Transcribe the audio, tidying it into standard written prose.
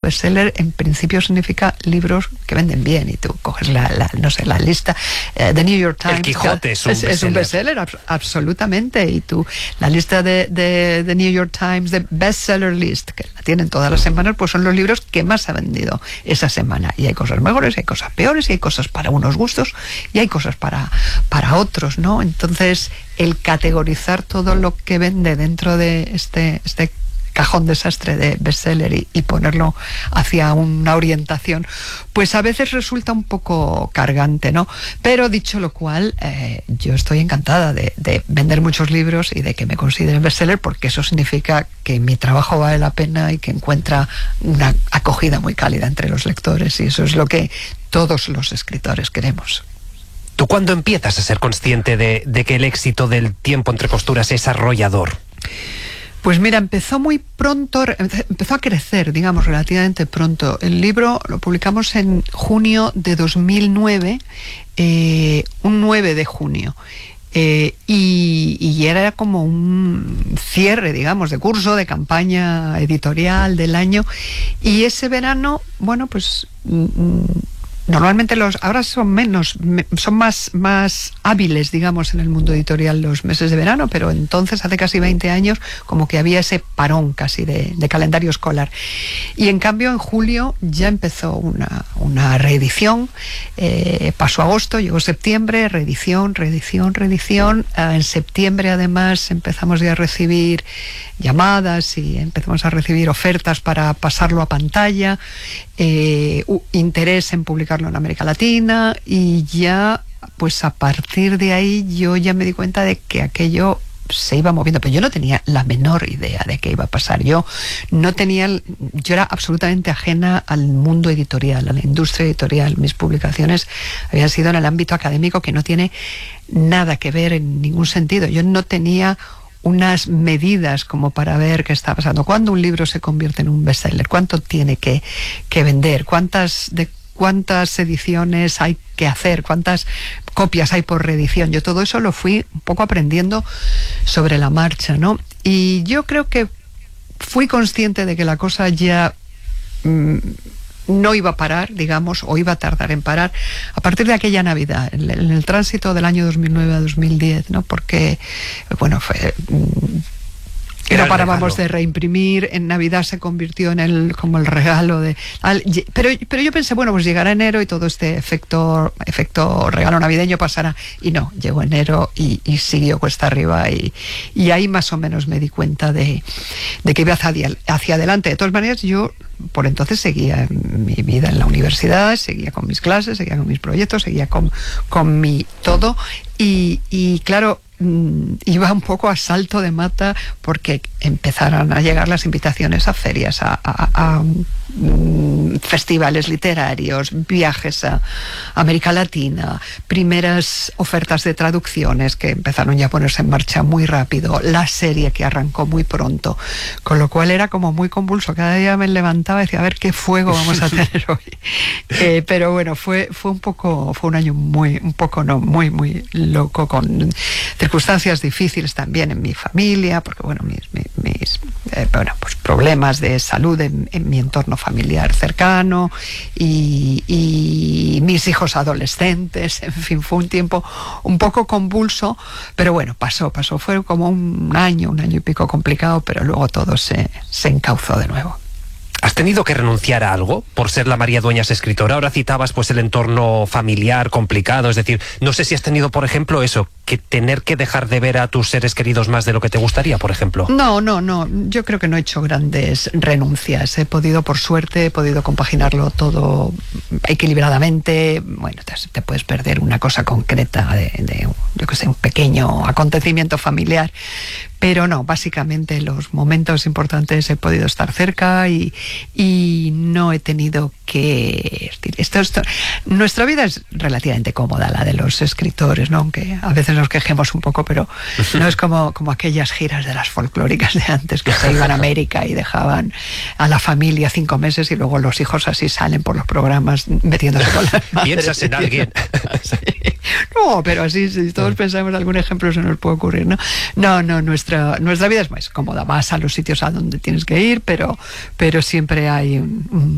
bestseller en principio significa libros que venden bien, y tú coges no sé, la lista, The New York Times. El Quijote es un bestseller, absolutamente, y tú, la lista de The New York Times, de Bestseller List, que la tienen todas las semanas, pues son los libros que más se han vendido esa semana, y hay cosas mejores, hay cosas peores, y hay cosas para unos gustos, y hay cosas para otros, ¿no? Entonces, el categorizar todo lo que vende dentro de este cajón desastre de bestseller y ponerlo hacia una orientación, pues a veces resulta un poco cargante, ¿no? Pero dicho lo cual, yo estoy encantada de vender muchos libros y de que me consideren bestseller, porque eso significa que mi trabajo vale la pena y que encuentra una acogida muy cálida entre los lectores, y eso es lo que todos los escritores queremos. ¿Tú cuándo empiezas a ser consciente de que el éxito del Tiempo entre costuras es arrollador? Pues mira, empezó muy pronto, empezó a crecer, digamos, relativamente pronto. El libro lo publicamos en junio de 2009, un 9 de junio. Y era como un cierre, digamos, de curso, de campaña editorial del año. Y ese verano, bueno, pues normalmente ahora son más hábiles, digamos, en el mundo editorial los meses de verano, pero entonces, hace casi 20 años, como que había ese parón casi de calendario escolar. Y en cambio, en julio ya empezó una reedición, pasó agosto, llegó septiembre, reedición. En septiembre, además, empezamos ya a recibir llamadas y empezamos a recibir ofertas para pasarlo a pantalla, interés en publicarlo en América Latina, y ya, pues a partir de ahí yo ya me di cuenta de que aquello se iba moviendo, pero yo no tenía la menor idea de qué iba a pasar. Yo era absolutamente ajena al mundo editorial, a la industria editorial. Mis publicaciones habían sido en el ámbito académico, que no tiene nada que ver en ningún sentido. Yo no tenía unas medidas como para ver qué está pasando. ¿Cuándo un libro se convierte en un bestseller? ¿Cuánto tiene que vender? ¿Cuántas ediciones hay que hacer? ¿Cuántas copias hay por reedición? Yo todo eso lo fui un poco aprendiendo sobre la marcha, ¿no? Y yo creo que fui consciente de que la cosa ya no iba a parar, digamos, o iba a tardar en parar a partir de aquella Navidad, en el tránsito del año 2009 a 2010, ¿no? Porque, bueno, no parábamos de reimprimir. En Navidad se convirtió en como el regalo pero yo pensé, bueno, pues llegará enero y todo este efecto regalo navideño pasará, y no, llegó enero y siguió cuesta arriba, y ahí más o menos me di cuenta de que iba hacia adelante. De todas maneras, yo por entonces seguía mi vida en la universidad, seguía con mis clases, seguía con mis proyectos, seguía con mi todo, y claro, iba un poco a salto de mata, porque empezaron a llegar las invitaciones a ferias, a festivales literarios, viajes a América Latina, primeras ofertas de traducciones que empezaron ya a ponerse en marcha muy rápido, la serie que arrancó muy pronto, con lo cual era como muy convulso. Cada día me levantaba y decía, a ver qué fuego vamos a tener hoy. Pero bueno, fue un año muy loco, con circunstancias difíciles también en mi familia, porque bueno, pues problemas de salud en mi entorno familiar cercano, y mis hijos adolescentes. En fin, fue un tiempo un poco convulso, pero bueno, pasó. Fue como un año y pico complicado, pero luego todo se encauzó de nuevo. ¿Has tenido que renunciar a algo por ser la María Dueñas escritora? Ahora citabas pues el entorno familiar complicado, es decir, no sé si has tenido, por ejemplo, eso, que tener que dejar de ver a tus seres queridos más de lo que te gustaría, por ejemplo. No, yo creo que no he hecho grandes renuncias. Por suerte, he podido compaginarlo todo equilibradamente. Bueno, te puedes perder una cosa concreta de yo que sé, un pequeño acontecimiento familiar, pero no, básicamente los momentos importantes he podido estar cerca, y no he tenido que... Nuestra vida es relativamente cómoda, la de los escritores, ¿no? Aunque a veces nos quejemos un poco, pero no es como aquellas giras de las folclóricas de antes, que se iban a América y dejaban a la familia 5 meses, y luego los hijos así salen por los programas metiéndose con las madres. ¿Piensas en alguien? Sí. No, pero así, si todos pensamos algún ejemplo, se nos puede ocurrir, ¿no? No, nuestra vida es más cómoda. Vas a los sitios a donde tienes que ir, pero siempre hay